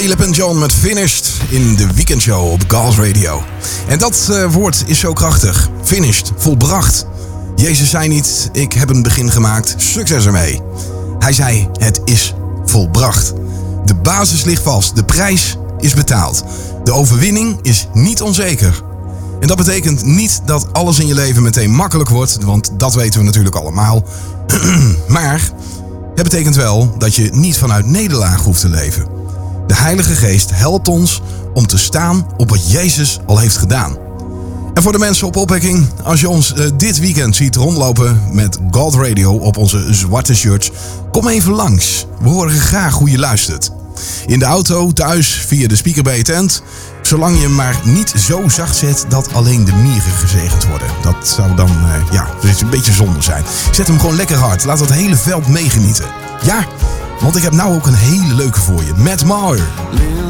Caleb en John met Finished in de weekendshow op Gals Radio. En dat woord is zo krachtig. Finished, volbracht. Jezus zei niet, ik heb een begin gemaakt, succes ermee. Hij zei, het is volbracht. De basis ligt vast, de prijs is betaald. De overwinning is niet onzeker. En dat betekent niet dat alles in je leven meteen makkelijk wordt, want dat weten we natuurlijk allemaal. Maar het betekent wel dat je niet vanuit nederlaag hoeft te leven. De Heilige Geest helpt ons om te staan op wat Jezus al heeft gedaan. En voor de mensen op opwekking, als je ons dit weekend ziet rondlopen met God Radio op onze zwarte shirts, kom even langs. We horen graag hoe je luistert. In de auto, thuis, via de speaker bij je tent. Zolang je hem maar niet zo zacht zet dat alleen de mieren gezegend worden. Dat zou dan, een beetje zonde zijn. Zet hem gewoon lekker hard. Laat dat hele veld meegenieten. Ja, want ik heb nou ook een hele leuke voor je. Matt Maher.